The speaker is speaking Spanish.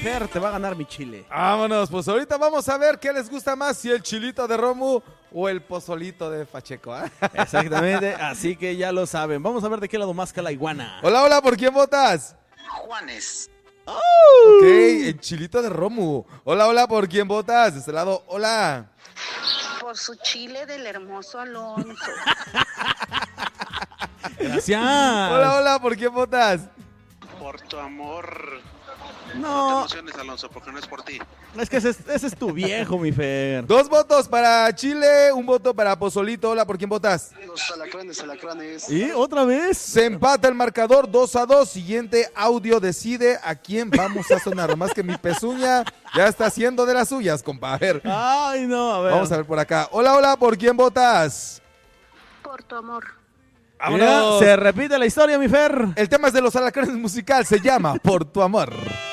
Fer, te va a ganar mi chile. Vámonos, pues ahorita vamos a ver qué les gusta más, si el chilito de Romu o el pozolito de Pacheco. ¿Eh? Exactamente, así que ya lo saben. Vamos a ver de qué lado masca la iguana. Hola, hola, ¿por quién votas? Juanes. Ok, el chilito de Romu. Hola, hola, ¿por quién votas? De este lado, hola. Por su chile del hermoso Alonso. Gracias. Hola, hola, ¿por quién votas? Por tu amor. No te No, emociones, Alonso, porque no es por ti. es que ese es tu viejo, mi Fer. 2 votos para Chile, 1 voto para Pozolito. Hola, ¿por quién votas? Los alacranes. ¿Y otra vez? Se empata el marcador 2-2. Siguiente audio decide a quién vamos a sonar. Más que mi pezuña ya está haciendo de las suyas, compa. A ver, Ay, no, a ver. vamos a ver por acá. Hola, hola, ¿por quién votas? Por tu amor. Mira, se repite la historia, mi Fer. El tema es de los alacranes musical, se llama Por tu amor.